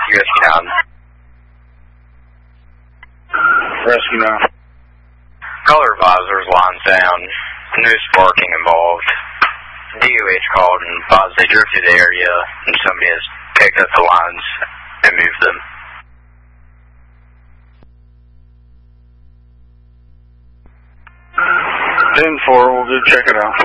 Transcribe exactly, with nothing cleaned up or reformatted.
Rescue nine. Rescue nine. Color visors lines down. New sparking involved. D O H called and advised they drove through the area and somebody has picked up the lines and moved them. ten four, we'll go check it out.